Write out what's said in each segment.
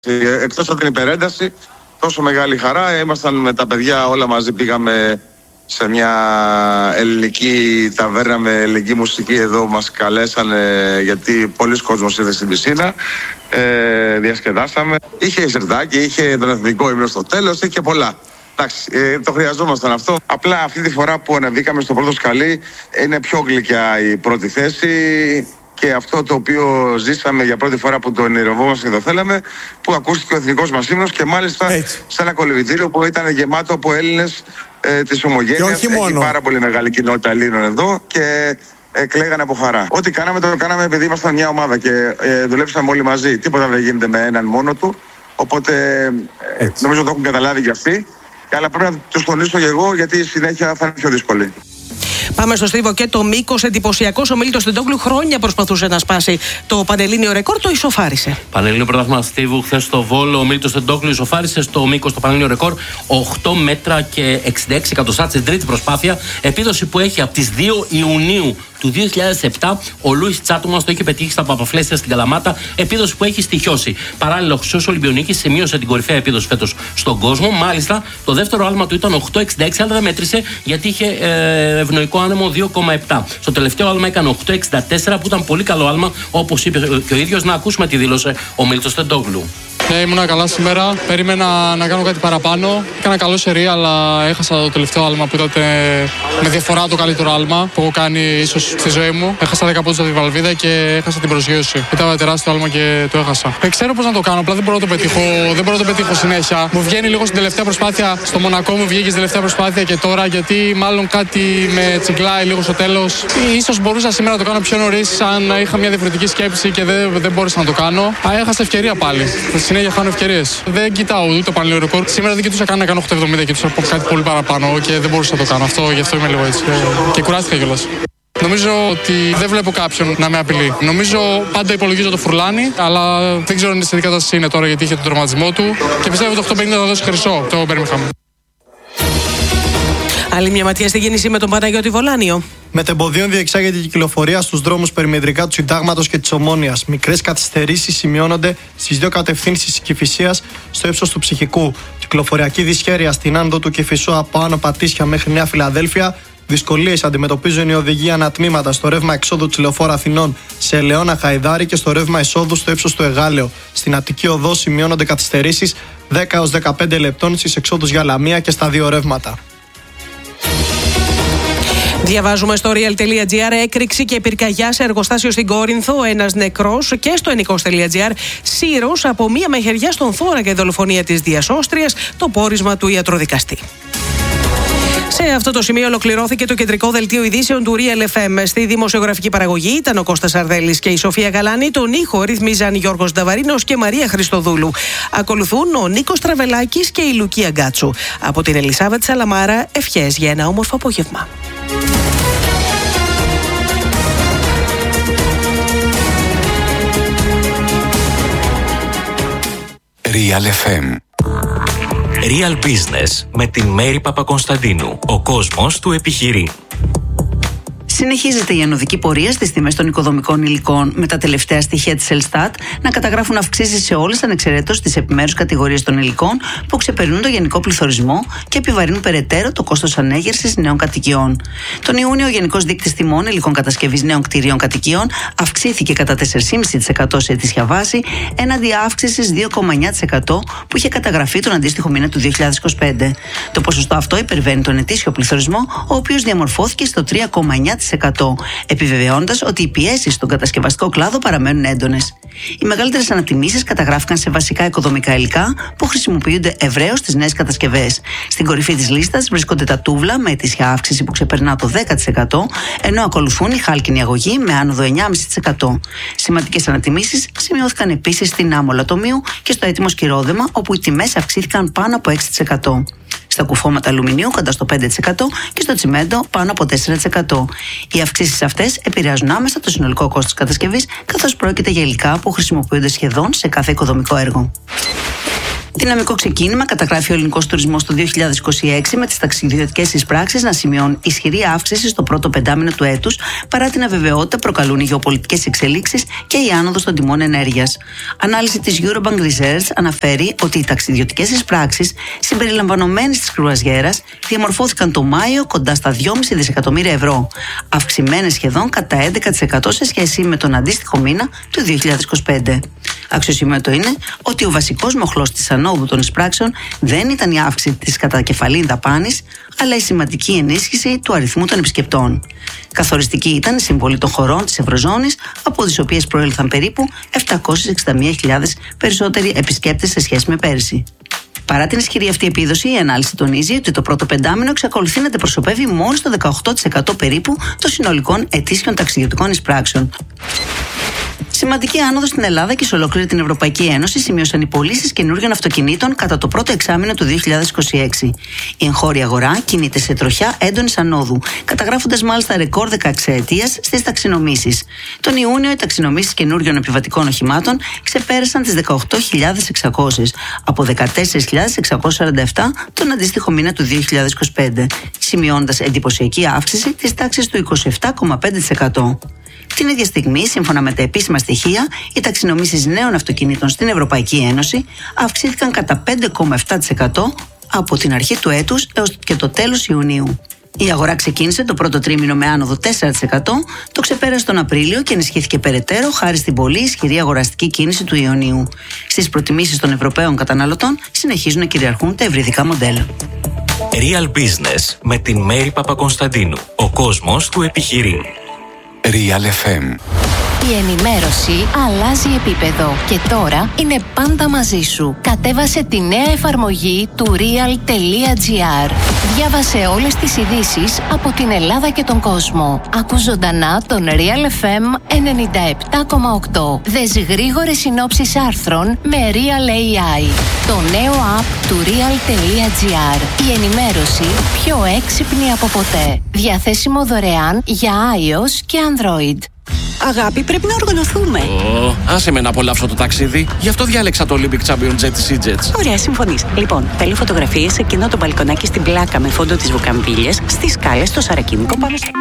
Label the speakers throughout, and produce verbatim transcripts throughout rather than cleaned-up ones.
Speaker 1: Εκτός από την υπερένταση, τόσο μεγάλη χαρά. Ήμασταν με τα παιδιά όλα μαζί, πήγαμε σε μια ελληνική ταβέρνα με ελληνική μουσική εδώ, μας καλέσανε γιατί πολλοί κόσμος ήρθε στην πισίνα. Ε, διασκεδάσαμε. Είχε σερτάκι, είχε τον εθνικό ύμνο στο τέλος, είχε και πολλά. Εντάξει, ε, το χρειαζόμασταν αυτό. Απλά αυτή τη φορά που ανεβήκαμε στο πρώτο σκαλί είναι πιο γλυκιά η πρώτη θέση. Και αυτό το οποίο ζήσαμε για πρώτη φορά που το ονειρευόμαστε και το θέλαμε, που ακούστηκε ο εθνικός μας ύμνος και μάλιστα έτσι, σε ένα κολυβητήριο που ήταν γεμάτο από Έλληνες ε, της ομογένειας. Έχει πάρα πολύ μεγάλη κοινότητα Ελλήνων εδώ και ε, κλαίγανε από χαρά. Ό,τι κάναμε το κάναμε επειδή ήμασταν μια ομάδα και ε, δουλέψαμε όλοι μαζί. Τίποτα δεν γίνεται με έναν μόνο του. Οπότε ε, νομίζω το έχουν καταλάβει και αυτοί. Αλλά πρέπει να τους τονίσω και εγώ γιατί η συνέχεια θα είναι πιο δύσκολη.
Speaker 2: Πάμε στο στρίβο και το μήκος. Εντυπωσιακός ο Μίλτος Τεντόγλου. Χρόνια προσπαθούσε να σπάσει το πανελλήνιο ρεκόρ, το ισοφάρισε.
Speaker 3: Πανελλήνιο πρωτάθλημα στίβου χθες στο Βόλο. Ο Μίλτος Τεντόγλου ισοφάρισε στο μήκος το πανελλήνιο ρεκόρ οκτώ μέτρα και εξήντα έξι εκατοστά στην τρίτη προσπάθεια. Επίδοση που έχει από τις δύο Ιουνίου του δύο χιλιάδες επτά. Ο Λούις Τσάτουμας το είχε πετύχει στα Παπαφλέσια στην Καλαμάτα. Επίδοση που έχει στοιχειώσει. Παράλληλα, ο Χρυσός Ολυμπιονίκης σημείωσε την κορυφαία επίδοση φέτος στον κόσμο. Μάλιστα, το δεύτερο άλμα του ήταν οκτώ εξήντα έξι, αλλά δεν μέτρησε γιατί είχε ε, ευνοϊκό άνεμο δύο κόμμα επτά. Στο τελευταίο άλμα έκανε οκτώ εξήντα τέσσερα, που ήταν πολύ καλό άλμα, όπως είπε και ο ίδιος. Να ακούσουμε τι δήλωσε ο Μίλτος Τεντόγλου.
Speaker 4: Ναι, ήμουνα καλά σήμερα. Περίμενα να κάνω κάτι παραπάνω. Έκανα καλό σερί, αλλά έχασα το τελευταίο άλμα που ήταν με διαφορά το καλύτερο άλμα που έχω κάνει ίσως στη ζωή μου. Έχασα δέκα πόντους από τη βαλβίδα και έχασα την προσγείωση. Ήταν τεράστιο άλμα και το έχασα. Δεν ξέρω πώς να το κάνω, απλά δεν μπορώ να το πετύχω. Δεν μπορώ να το πετύχω συνέχεια. Μου βγαίνει λίγο στην τελευταία προσπάθεια. Στο Μονακό μου βγήκε στην τελευταία προσπάθεια και τώρα γιατί μάλλον κάτι με τσιγκλάει λίγο στο τέλος. Ίσως μπορούσα σήμερα να το κάνω πιο νωρίς αν είχα μια διαφορετική σκέψη και δεν, δεν μπόρεσα να το κάνω. Α, έχασα ευκαιρία πάλι. Συνέχεια χάνω ευκαιρίες. Δεν κοιτάω ούτε το πανελλήνιο ρεκόρ. Σήμερα δεν κοιτούσα καν να κάνω οκτώ εβδομήντα, κοιτούσα από κάτι πολύ παραπάνω και δεν μπορούσα να το κάνω. Αυτό, γι' αυτό είμαι λίγο έτσι. Και κουράστηκα κιόλας. Νομίζω ότι δεν βλέπω κάποιον να με απειλεί. Νομίζω πάντα υπολογίζω το Φουρλάνι, αλλά δεν ξέρω αν σε τι κατάσταση είναι τώρα γιατί είχε τον τραυματισμό του. Και πιστεύω ότι το οκτώ πενήντα θα δώσει χρυσό το Μπέρμιγχαμ.
Speaker 2: Άλλη μια ματιά στην κίνηση με τον Παναγιώτη Βολάνιο.
Speaker 5: Μετεμποδίων διεξάγεται η κυκλοφορία στους δρόμους περιμετρικά του Συντάγματος και της Ομόνοιας. Μικρές καθυστερήσεις σημειώνονται στις δύο κατευθύνσεις της Κηφισίας στο ύψος του Ψυχικού. Κυκλοφοριακή δυσχέρεια στην άνοδο του Κηφισού από Άνω Πατήσια μέχρι Νέα Φιλαδέλφια. Δυσκολίες αντιμετωπίζουν οι οδηγοί ανατμήματα στο ρεύμα εξόδου της Λεωφόρου Αθηνών σε Ελαιώνα Χαϊδάρη και στο ρεύμα εισόδου στο ύψος του Εγάλεο. Στην Αττική Οδό σημειώνονται καθυστερήσεις δέκα έως δεκαπέντε λεπτών στις εξόδους για Λαμία και στα δύο ρεύματα.
Speaker 2: Διαβάζουμε στο real.gr έκρηξη και πυρκαγιά σε εργοστάσιο στην Κόρινθο. Ένας νεκρός και στο ενικός.gr σύρος από μία μαχαιριά στον θώρακα και δολοφονία της διασώστριας, το πόρισμα του ιατροδικαστή. Σε αυτό το σημείο ολοκληρώθηκε το κεντρικό δελτίο ειδήσεων του Real εφ εμ. Στη δημοσιογραφική παραγωγή ήταν ο Κώστας Αρδέλης και η Σοφία Γαλάνη. Τον ήχο ρυθμίζαν Γιώργος Νταβαρίνος και Μαρία Χριστοδούλου. Ακολουθούν ο Νίκος Τραβελάκης και η Λουκία Γκάτσου. Από την Ελισάβετ Σαλαμάρα, ευχές για ένα όμορφο απόγευμα.
Speaker 6: Real εφ εμ. Real Business με την Μέρη Παπακωνσταντίνου. Ο κόσμος του επιχειρεί.
Speaker 7: Συνεχίζεται η ανωδική πορεία στις τιμές των οικοδομικών υλικών, με τα τελευταία στοιχεία της Ελστάτ να καταγράφουν αυξήσεις σε όλες ανεξαιρέτως τις επιμέρους κατηγορίες των υλικών που ξεπερνούν το γενικό πληθωρισμό και επιβαρύνουν περαιτέρω το κόστος ανέγερσης νέων κατοικιών. Τον Ιούνιο, ο γενικός δείκτης τιμών υλικών κατασκευής νέων κτηρίων κατοικιών αυξήθηκε κατά τέσσερα κόμμα πέντε τοις εκατό σε ετήσια βάση, έναντι αύξησης δύο κόμμα εννιά τοις εκατό που είχε καταγραφεί τον αντίστοιχο μήνα του δύο χιλιάδες είκοσι πέντε. Το ποσοστό αυτό υπερβαίνει τον ετήσιο πληθωρισμό, ο οποίος διαμορφώθηκε στο τρία κόμμα εννιά τοις εκατό, επιβεβαιώντας ότι οι πιέσεις στον κατασκευαστικό κλάδο παραμένουν έντονες. Οι μεγαλύτερες ανατιμήσεις καταγράφηκαν σε βασικά οικοδομικά υλικά που χρησιμοποιούνται ευρέως στις νέες κατασκευές. Στην κορυφή της λίστας βρίσκονται τα τούβλα με ετήσια αύξηση που ξεπερνά το δέκα τοις εκατό, ενώ ακολουθούν η χάλκινη αγωγή με άνοδο εννιά κόμμα πέντε τοις εκατό. Σημαντικές ανατιμήσεις σημειώθηκαν επίσης στην άμμο λατομείου και στο έτοιμο σκυρόδεμα, όπου οι τιμές αυξήθηκαν πάνω από έξι τοις εκατό. Στα κουφώματα αλουμινίου κοντά στο πέντε τοις εκατό και στο τσιμέντο πάνω από τέσσερα τοις εκατό. Οι αυξήσεις αυτές επηρεάζουν άμεσα το συνολικό κόστος κατασκευής, καθώς πρόκειται για υλικά που χρησιμοποιούνται σχεδόν σε κάθε οικοδομικό έργο. Δυναμικό ξεκίνημα καταγράφει ο ελληνικός τουρισμός το δύο χιλιάδες είκοσι έξι, με τις ταξιδιωτικές εισπράξεις να σημειώνουν ισχυρή αύξηση στο πρώτο πεντάμηνο του έτους, παρά την αβεβαιότητα προκαλούν οι γεωπολιτικές εξελίξεις και η άνοδος των τιμών ενέργειας. Ανάλυση της Eurobank Research αναφέρει ότι οι ταξιδιωτικές εισπράξεις, συμπεριλαμβανομένες της κρουαζιέρας, διαμορφώθηκαν το Μάιο κοντά στα δυόμισι δισεκατομμύρια ευρώ, αυξημένες σχεδόν κατά έντεκα τοις εκατό σε σχέση με τον αντίστοιχο μήνα του δύο χιλιάδες είκοσι πέντε. Αξιοσημείωτο είναι ότι ο βασικός μοχλός της ανόδου των εισπράξεων δεν ήταν η αύξηση της κατακεφαλήν δαπάνης, αλλά η σημαντική ενίσχυση του αριθμού των επισκεπτών. Καθοριστική ήταν η συμβολή των χωρών της Ευρωζώνης, από τις οποίες προήλθαν περίπου επτακόσιες εξήντα μία χιλιάδες περισσότεροι επισκέπτες σε σχέση με πέρσι. Παρά την ισχυρή αυτή επίδοση, η ανάλυση τονίζει ότι το πρώτο πεντάμηνο εξακολουθεί να αντιπροσωπεύει μόνο στο δεκαοκτώ τοις εκατό περίπου των συνολικών ετήσιων ταξιδιωτικών εισπράξεων. Σημαντική άνοδο στην Ελλάδα και σε ολόκληρη την Ευρωπαϊκή Ένωση σημείωσαν οι πωλήσεις καινούριων αυτοκινήτων κατά το πρώτο εξάμηνο του δύο χιλιάδες είκοσι έξι. Η εγχώρια αγορά κινείται σε τροχιά έντονης ανόδου, καταγράφοντας μάλιστα ρεκόρ δεκαεξαετίας στις ταξινομήσεις. Τον Ιούνιο, οι ταξινομήσεις καινούριων επιβατικών οχημάτων ξεπέρασαν τις δεκαοκτώ χιλιάδες εξακόσιες από δεκατέσσερις χιλιάδες εξακόσιες σαράντα επτά τον αντίστοιχο μήνα του δύο χιλιάδες είκοσι πέντε, σημειώνοντας εντυπωσιακή αύξηση της τάξης του είκοσι επτά κόμμα πέντε τοις εκατό. Την ίδια στιγμή, σύμφωνα με τα επίσημα στοιχεία, οι ταξινομήσεις νέων αυτοκινήτων στην Ευρωπαϊκή Ένωση αυξήθηκαν κατά πέντε κόμμα επτά τοις εκατό από την αρχή του έτους έως και το τέλος Ιουνίου. Η αγορά ξεκίνησε το πρώτο τρίμηνο με άνοδο τέσσερα τοις εκατό, το ξεπέρασε τον Απρίλιο και ενισχύθηκε περαιτέρω χάρη στην πολύ ισχυρή αγοραστική κίνηση του Ιουνίου. Στις προτιμήσεις των Ευρωπαίων καταναλωτών συνεχίζουν να κυριαρχούν τα ευρυδικά μοντέλα.
Speaker 6: Real Business με την Μέρη Παπακονσταντίνου. Ο κόσμος του επιχειρεί.
Speaker 8: Real εφ εμ.
Speaker 9: Η ενημέρωση αλλάζει επίπεδο και τώρα είναι πάντα μαζί σου. Κατέβασε τη νέα εφαρμογή του real.gr. Διάβασε όλες τις ειδήσεις από την Ελλάδα και τον κόσμο. Ακού ζωντανά τον Real εφ εμ ενενήντα επτά κόμμα οκτώ. Δες γρήγορες συνόψεις άρθρων με Real έι άι. Το νέο app του real.gr. Η ενημέρωση πιο έξυπνη από ποτέ. Διαθέσιμο δωρεάν για iOS και Android.
Speaker 10: Αγάπη, πρέπει να οργανωθούμε.
Speaker 11: Oh, άσε με να απολαύσω το ταξίδι. Γι' αυτό διάλεξα το Olympic Champion Jet της EasyJet.
Speaker 10: Ωραία, συμφωνείς. Λοιπόν, θέλω φωτογραφίες σε εκείνο το μπαλκονάκι στην πλάκα με φόντο τις βουκαμβίλιες, στις σκάλες, στο Σαρακίνικο πάνω στο...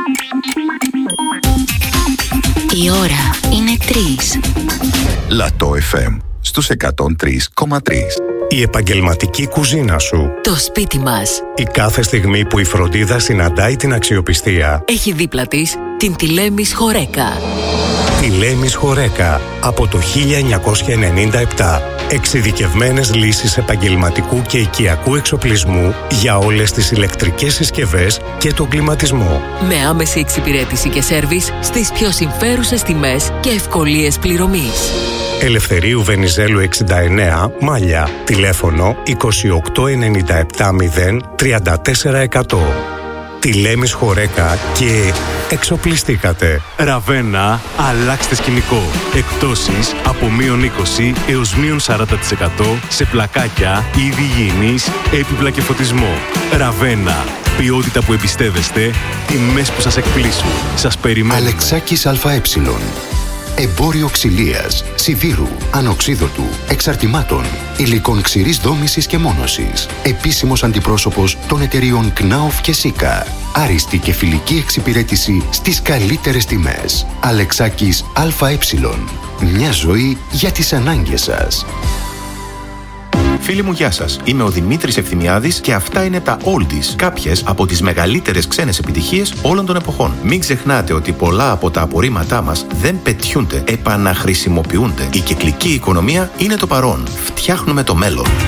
Speaker 9: Η ώρα είναι τρεις.
Speaker 8: Λατό εφ εμ στους εκατόν τρία κόμμα τρία.
Speaker 12: Η επαγγελματική κουζίνα σου.
Speaker 9: Το σπίτι μας.
Speaker 12: Η κάθε στιγμή που η φροντίδα συναντάει την αξιοπιστία.
Speaker 9: Έχει δίπλα της την Τηλέμις Χορέκα.
Speaker 12: Τηλέμις Χορέκα από το χίλια εννιακόσια ενενήντα επτά. Εξειδικευμένες λύσεις επαγγελματικού και οικιακού εξοπλισμού για όλες τις ηλεκτρικές συσκευές και τον κλιματισμό.
Speaker 9: Με άμεση εξυπηρέτηση και σέρβις στις πιο συμφέρουσες τιμές και ευκολίες πληρωμής.
Speaker 12: Ελευθερίου Βενιζέλου εξήντα εννέα, Μάλια. Τηλέφωνο είκοσι οκτώ ενενήντα επτά μηδέν τριάντα τέσσερα εκατό. Τηλέμις Χορέκα και εξοπλιστήκατε.
Speaker 13: Ραβένα, αλλάξτε σκηνικό. Εκπτώσεις από μείον είκοσι έως μείον σαράντα τοις εκατό σε πλακάκια, είδη υγιεινής, έπιπλα και φωτισμό. Ραβένα, ποιότητα που εμπιστεύεστε, τιμές που σας εκπλήσουν. Σας περιμένουμε.
Speaker 14: Αλεξάκης ΑΕ. Εμπόριο ξυλίας, σιδήρου, ανοξίδωτου, εξαρτημάτων, υλικών ξηρής δόμησης και μόνωσης. Επίσημος αντιπρόσωπος των εταιριών Κνάοφ και Σίκα. Άριστη και φιλική εξυπηρέτηση στις καλύτερες τιμές. Αλεξάκης ΑΕ. Μια ζωή για τις ανάγκες σας.
Speaker 15: Φίλοι μου, γεια σας. Είμαι ο Δημήτρης Ευθυμιάδης και αυτά είναι τα Oldies, κάποιες από τις μεγαλύτερες ξένες επιτυχίες όλων των εποχών. Μην ξεχνάτε ότι πολλά από τα απορρίμματά μας δεν πετιούνται, επαναχρησιμοποιούνται. Η κυκλική οικονομία είναι το παρόν. Φτιάχνουμε το μέλλον.